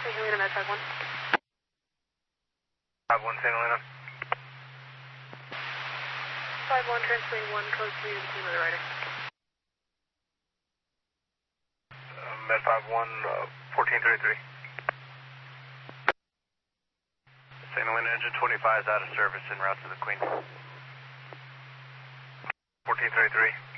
St. Helena, Med 51. 51 St. Helena. 51, transmitting 1, code 3 to the team of the rider. Med 51, 1433. St. Helena engine 25 is out of service en route to the Queen. 1433.